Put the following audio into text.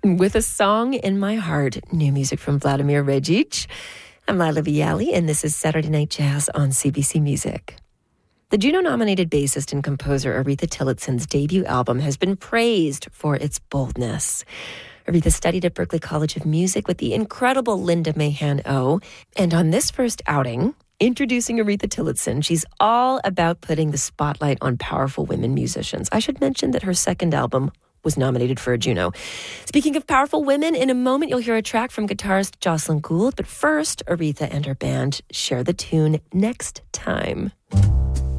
With a Song in My Heart, new music from Vladimir Regic. I'm Lila Viali, and this is Saturday Night Jazz on CBC Music. The Juno-nominated bassist and composer Aretha Tillotson's debut album has been praised for its boldness. Aretha studied at Berklee College of Music with the incredible Linda Mahan-O, and on this first outing, introducing Aretha Tillotson, she's all about putting the spotlight on powerful women musicians. I should mention that her second album was nominated for a Juno. Speaking of powerful women, in a moment you'll hear a track from guitarist Jocelyn Gould, but first, Aretha and her band share the tune Next Time.